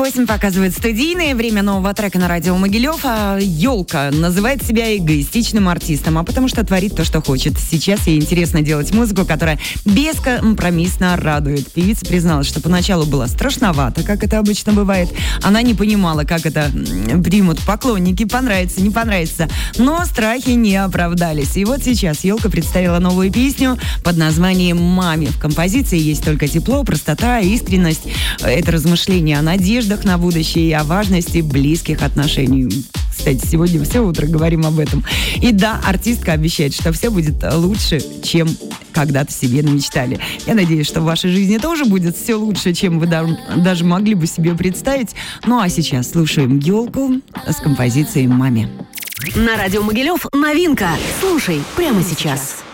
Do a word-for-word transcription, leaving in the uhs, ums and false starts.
восемь показывает студийное время нового трека на радио Могилев. А Ёлка называет себя эгоистичным артистом, а потому что творит то, что хочет. Сейчас ей интересно делать музыку, которая бескомпромиссно радует. Певица призналась, что поначалу было страшновато, как это обычно бывает. Она не понимала, как это примут поклонники, понравится, не понравится. Но страхи не оправдались. И вот сейчас Ёлка представила новую песню под названием «Маме». В композиции есть только тепло, простота, искренность. Это размышления о надеждах на будущее и о важности близких отношений. Кстати, сегодня все утро говорим об этом. И да, артистка обещает, что все будет лучше, чем когда-то себе намечтали. Я надеюсь, что в вашей жизни тоже будет все лучше, чем вы даже могли бы себе представить. Ну а сейчас слушаем Ёлку с композицией «Маме». На радио Могилев новинка. Слушай прямо сейчас.